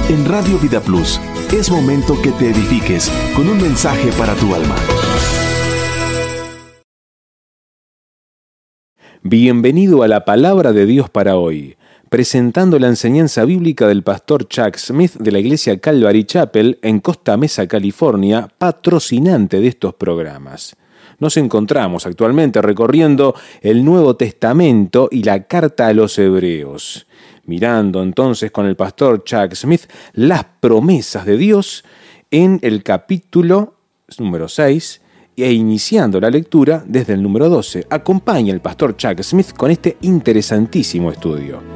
En Radio Vida Plus, es momento que te edifiques con un mensaje para tu alma. Bienvenido a la Palabra de Dios para hoy, presentando la enseñanza bíblica del pastor Chuck Smith de la iglesia Calvary Chapel en Costa Mesa, California, patrocinante de estos programas. Nos encontramos actualmente recorriendo el Nuevo Testamento y la Carta a los Hebreos, mirando entonces con el pastor Chuck Smith las promesas de Dios en el capítulo número 6 e iniciando la lectura desde el número 12. Acompaña el pastor Chuck Smith con este interesantísimo estudio.